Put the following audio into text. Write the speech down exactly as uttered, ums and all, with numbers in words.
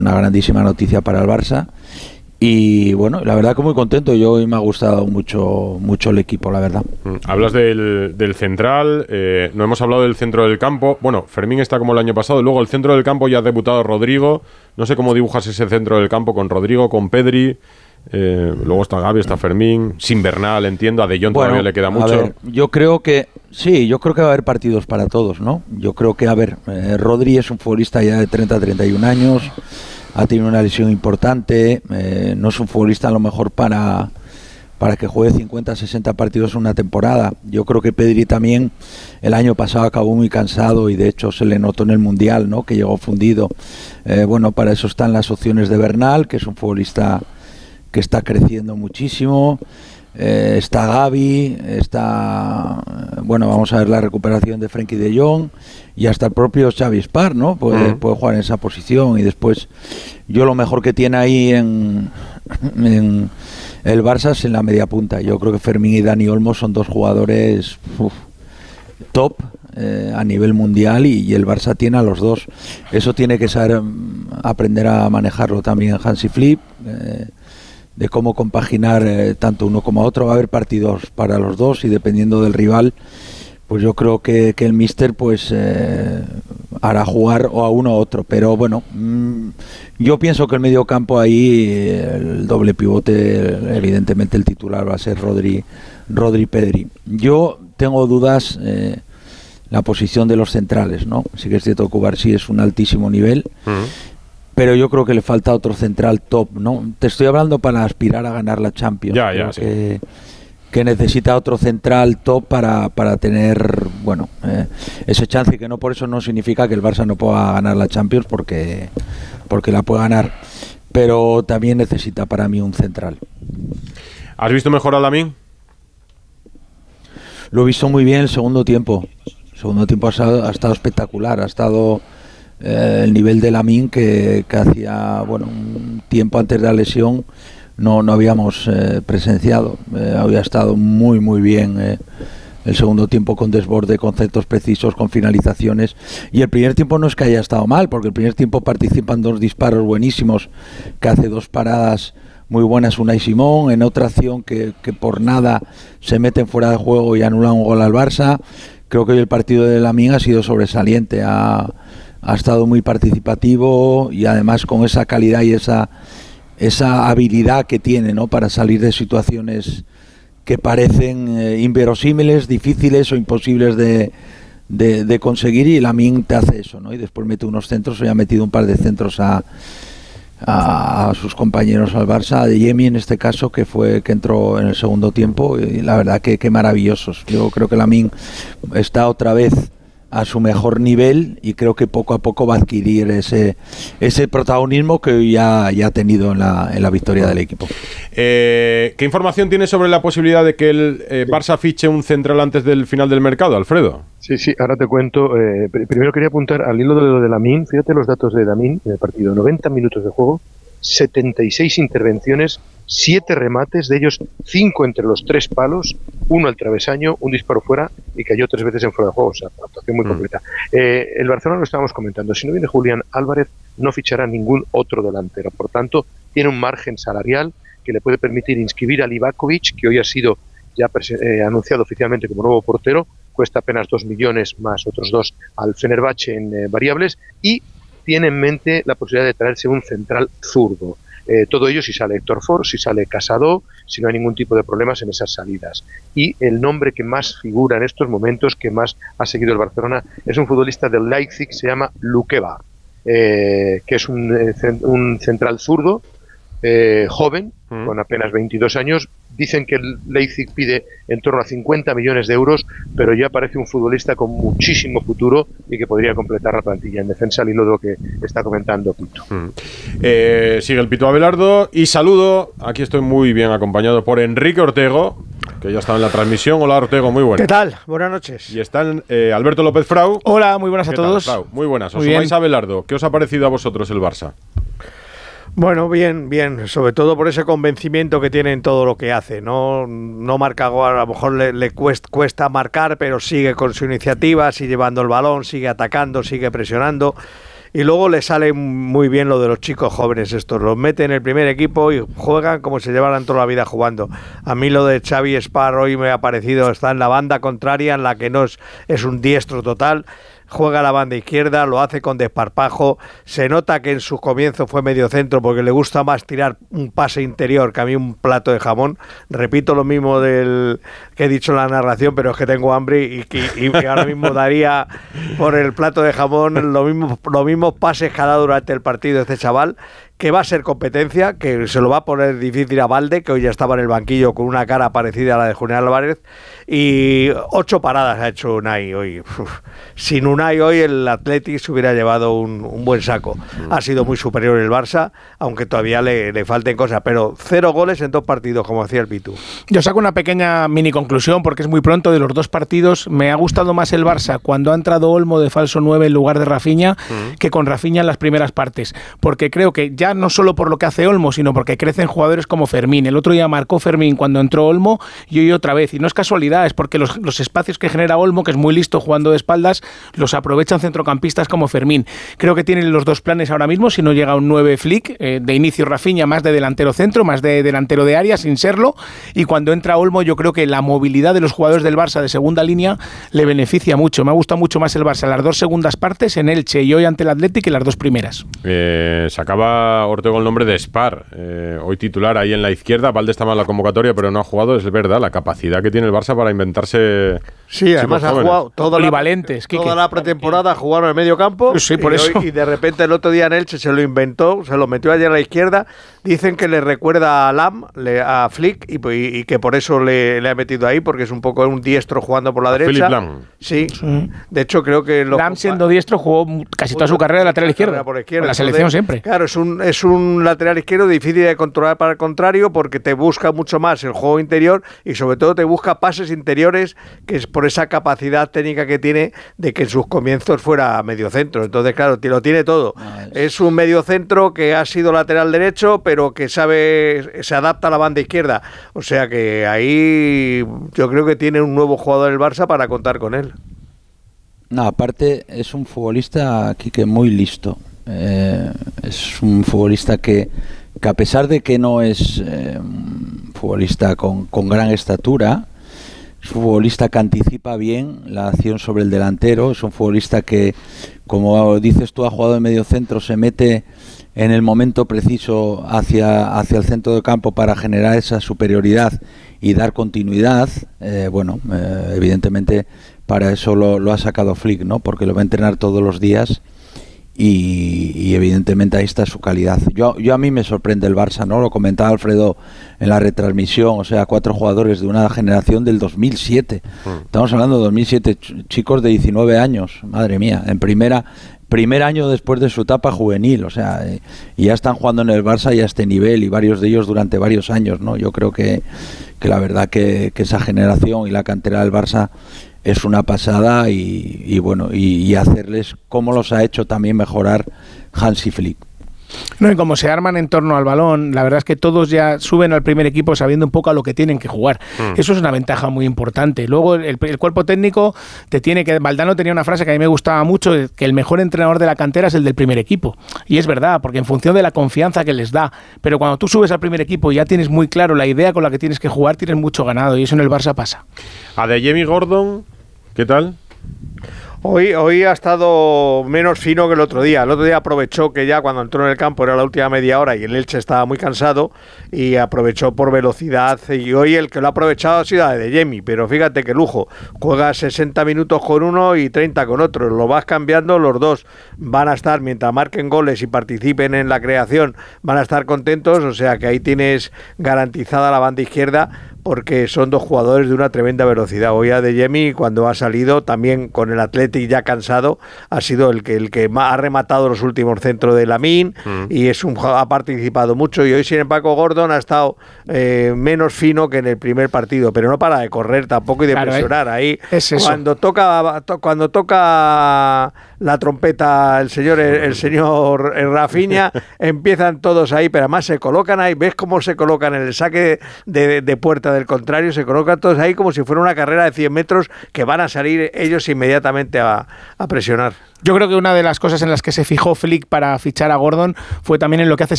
una grandísima noticia para el Barça. Y bueno, la verdad que muy contento. Yo hoy me ha gustado mucho mucho el equipo, la verdad. Hablas del, del central, eh, no hemos hablado del centro del campo. Bueno, Fermín está como el año pasado. Luego el centro del campo ya ha debutado Rodrigo. No sé cómo dibujas ese centro del campo con Rodrigo, con Pedri. Eh, luego está Gavi, está Fermín. Sin Bernal, entiendo. A De Jong bueno, todavía le queda mucho. A ver, yo creo que sí, yo creo que va a haber partidos para todos, ¿no? Yo creo que, a ver, eh, Rodri es un futbolista ya de treinta a treinta y un años. Ha tenido una lesión importante, eh, no es un futbolista a lo mejor para, para que juegue cincuenta, sesenta partidos en una temporada. Yo creo que Pedri también el año pasado acabó muy cansado y de hecho se le notó en el Mundial, ¿no? Que llegó fundido. Eh, bueno, para eso están las opciones de Bernal, que es un futbolista que está creciendo muchísimo. Eh, está Gavi, está, bueno, vamos a ver la recuperación de Frenkie de Jong y hasta el propio Xavi Spar, ¿no? Puede, uh-huh. puede jugar en esa posición y después yo lo mejor que tiene ahí en, en el Barça es en la media punta. Yo creo que Fermín y Dani Olmo son dos jugadores uf, top eh, a nivel mundial y, y el Barça tiene a los dos. Eso tiene que saber um, aprender a manejarlo también Hansi Flick. Eh, de cómo compaginar eh, tanto uno como otro. Va a haber partidos para los dos y dependiendo del rival, pues yo creo que, que el míster pues eh, hará jugar o a uno o otro, pero bueno, mmm, yo pienso que el medio campo ahí, el doble pivote, evidentemente el titular va a ser Rodri, Rodri Pedri. Yo tengo dudas eh, la posición de los centrales, ¿no? Sí que es cierto que Cubarsí es un altísimo nivel, uh-huh. pero yo creo que le falta otro central top, ¿no? Te estoy hablando para aspirar a ganar la Champions. Ya, ya, sí. que, que necesita otro central top para, para tener, bueno, eh, ese chance, que no por eso no significa que el Barça no pueda ganar la Champions, porque, porque la puede ganar. Pero también necesita para mí un central. ¿Has visto mejor a Lamine? Lo he visto muy bien el segundo tiempo. El segundo tiempo ha estado, ha estado espectacular, ha estado... Eh, el nivel de Lamine que, que hacía bueno un tiempo antes de la lesión no, no habíamos eh, presenciado. Eh, había estado muy muy bien eh, el segundo tiempo, con desborde, conceptos precisos, con finalizaciones, y el primer tiempo no es que haya estado mal, porque el primer tiempo participan dos disparos buenísimos, que hace dos paradas muy buenas Unai Simón, en otra acción que, que por nada se meten fuera de juego y anulan un gol al Barça. Creo que hoy el partido de Lamine ha sido sobresaliente, ha ha estado muy participativo y además con esa calidad y esa esa habilidad que tiene, ¿no? Para salir de situaciones que parecen eh, inverosímiles, difíciles o imposibles de, de, de conseguir, y Lamine te hace eso, ¿no? Y después mete unos centros, hoy ha metido un par de centros a, a, a sus compañeros al Barça, a De Jemi en este caso, que fue que entró en el segundo tiempo, y la verdad que, que maravillosos. Yo creo que Lamine está otra vez a su mejor nivel y creo que poco a poco va a adquirir ese ese protagonismo que ya, ya ha tenido en la, en la victoria del equipo. Eh, ¿Qué información tienes sobre la posibilidad de que el eh, Barça fiche un central antes del final del mercado, Alfredo? Sí, sí, ahora te cuento. Eh, primero quería apuntar al hilo de lo de Lamine. Fíjate los datos de Lamine en el partido. noventa minutos de juego, setenta y seis intervenciones, siete remates, de ellos cinco entre los tres palos, uno al travesaño, un disparo fuera y cayó tres veces en fuera de juego. O sea, una actuación muy mm. completa. Eh, el Barcelona, lo estábamos comentando, si no viene Julián Álvarez, no fichará ningún otro delantero. Por tanto, tiene un margen salarial que le puede permitir inscribir a Livakovic, que hoy ha sido ya eh, anunciado oficialmente como nuevo portero, cuesta apenas dos millones más otros dos al Fenerbahce en eh, variables, y tiene en mente la posibilidad de traerse un central zurdo. Eh, todo ello si sale Héctor Ford, si sale Casado, si no hay ningún tipo de problemas en esas salidas. Y el nombre que más figura en estos momentos, que más ha seguido el Barcelona, es un futbolista del Leipzig, se llama Lukeba, eh, que es un, eh, un central zurdo, eh, joven, mm. con apenas veintidós años. Dicen que el Leipzig pide en torno a cincuenta millones de euros, pero ya parece un futbolista con muchísimo futuro y que podría completar la plantilla en defensa, al hilo de lo que está comentando Pito. Mm. Eh, sigue el Pito Abelardo y saludo, aquí estoy muy bien acompañado por Enrique Ortego, que ya está en la transmisión. Hola Ortego, muy buenas. ¿Qué tal? Buenas noches. Y están eh, Alberto López Frau. Hola, muy buenas a todos. Tal, Frau? Muy buenas. Os muy sumáis a Abelardo. ¿Qué os ha parecido a vosotros el Barça? Bueno, bien, bien, sobre todo por ese convencimiento que tiene en todo lo que hace. No, no marca gol, a lo mejor le, le cuesta, cuesta marcar, pero sigue con su iniciativa, sigue llevando el balón, sigue atacando, sigue presionando. Y luego le sale muy bien lo de los chicos jóvenes estos, los mete en el primer equipo y juegan como si llevaran toda la vida jugando. A mí lo de Xavi Espar hoy me ha parecido, está en la banda contraria, en la que no es, es un diestro total. Juega a la banda izquierda, lo hace con desparpajo, se nota que en sus comienzos fue medio centro porque le gusta más tirar un pase interior que a mí un plato de jamón. Repito lo mismo del que he dicho en la narración, pero es que tengo hambre y, y, y ahora mismo daría por el plato de jamón los mismos, los mismos pases que ha dado durante el partido este chaval, que va a ser competencia, que se lo va a poner difícil a Valde, que hoy ya estaba en el banquillo con una cara parecida a la de Julián Álvarez, y ocho paradas ha hecho Unai hoy. Uf. Sin Unai hoy el Athletic se hubiera llevado un, un buen saco. Ha sido muy superior el Barça, aunque todavía le, le falten cosas, pero cero goles en dos partidos, como hacía el Pitu. Yo saco una pequeña mini conclusión, porque es muy pronto, de los dos partidos. Me ha gustado más el Barça cuando ha entrado Olmo de falso nueve en lugar de Rafinha, uh-huh. que con Rafinha en las primeras partes, porque creo que ya no solo por lo que hace Olmo, sino porque crecen jugadores como Fermín. El otro día marcó Fermín cuando entró Olmo y hoy otra vez. Y no es casualidad, es porque los, los espacios que genera Olmo, que es muy listo jugando de espaldas, los aprovechan centrocampistas como Fermín. Creo que tienen los dos planes ahora mismo, si no llega un nueve Flick, eh, de inicio Rafinha, más de delantero centro, más de delantero de área, sin serlo. Y cuando entra Olmo, yo creo que la movilidad de los jugadores del Barça de segunda línea le beneficia mucho. Me ha gustado mucho más el Barça las dos segundas partes en Elche y hoy ante el Athletic que las dos primeras. Eh, sacaba Ortega el nombre de Spar, eh, hoy titular ahí en la izquierda. Valde está mal en la convocatoria, pero no ha jugado. Es verdad, la capacidad que tiene el Barça para inventarse. Sí, además ha jugado toda la, toda la pretemporada, jugaron en el medio campo. Sí, por y, eso. Hoy, y de repente el otro día en Elche se lo inventó, se lo metió ayer a la izquierda. Dicen que le recuerda a Lam, le, a Flick, y, y, y que por eso le, le ha metido ahí, porque es un poco un diestro jugando por la derecha. Philipp Lam. Sí. sí, de hecho creo que Lam compa- siendo diestro jugó casi toda su carrera de lateral izquierdo. Por izquierda. La selección Entonces, siempre. Claro, es un, es un lateral izquierdo difícil de controlar para el contrario, porque te busca mucho más el juego interior y sobre todo te busca pases interiores, que es por esa capacidad técnica que tiene de que en sus comienzos fuera medio centro. Entonces, claro, lo tiene todo. Ah, es... es un medio centro que ha sido lateral derecho, pero que sabe, se adapta a la banda izquierda. O sea que ahí yo creo que tiene un nuevo jugador el Barça para contar con él. No, aparte es un futbolista aquí que muy listo. Eh, es un futbolista que, que a pesar de que no es eh, un futbolista con, con gran estatura, es un futbolista que anticipa bien la acción sobre el delantero. Es un futbolista que, como dices tú, ha jugado en medio centro, se mete en el momento preciso hacia, hacia el centro del campo para generar esa superioridad y dar continuidad. Eh, bueno, eh, evidentemente para eso lo, lo ha sacado Flick, ¿no? Porque lo va a entrenar todos los días y, y evidentemente ahí está su calidad. Yo, yo a mí me sorprende el Barça, ¿no? Lo comentaba Alfredo en la retransmisión, o sea, cuatro jugadores de una generación del dos mil siete. Mm. Estamos hablando de dos mil siete, ch- chicos de diecinueve años, madre mía, en primera... Primer año después de su etapa juvenil, o sea, eh, y ya están jugando en el Barça y a este nivel, y varios de ellos durante varios años, ¿no? Yo creo que, que la verdad que, que esa generación y la cantera del Barça es una pasada y, y bueno, y, y hacerles como los ha hecho también mejorar Hansi Flick. No, y como se arman en torno al balón, la verdad es que todos ya suben al primer equipo sabiendo un poco a lo que tienen que jugar. Mm. Eso es una ventaja muy importante. Luego el, el cuerpo técnico te tiene que... Valdano tenía una frase que a mí me gustaba mucho, que el mejor entrenador de la cantera es el del primer equipo. Y es verdad, porque en función de la confianza que les da. Pero cuando tú subes al primer equipo y ya tienes muy claro la idea con la que tienes que jugar, tienes mucho ganado. Y eso en el Barça pasa. Adeyemi Gordon, ¿qué tal? Hoy, hoy ha estado menos fino que el otro día. El otro día aprovechó que ya cuando entró en el campo era la última media hora y el Elche estaba muy cansado y aprovechó por velocidad. Y hoy el que lo ha aprovechado ha sido Adeyemi, pero fíjate qué lujo. Juega sesenta minutos con uno y treinta con otro. Lo vas cambiando, los dos van a estar, mientras marquen goles y participen en la creación, van a estar contentos. O sea que ahí tienes garantizada la banda izquierda, porque son dos jugadores de una tremenda velocidad. Hoy Adeyemi, cuando ha salido, también con el Athletic ya cansado, ha sido el que el que más ha rematado los últimos centros de Lamine mm. y es un ha participado mucho. Y hoy, sin embargo, Gordon ha estado eh, menos fino que en el primer partido, pero no para de correr tampoco y de claro, presionar. Eh. Ahí es eso. Cuando toca to, cuando toca la trompeta el señor el, el señor el Rafinha, empiezan todos ahí, pero además se colocan ahí. ¿Ves cómo se colocan en el saque de, de, de puerta pista del contrario, se colocan todos ahí como si fuera una carrera de cien metros que van a salir ellos inmediatamente a, a presionar. Yo creo que una de las cosas en las que se fijó Flick para fichar a Gordon fue también en lo que hace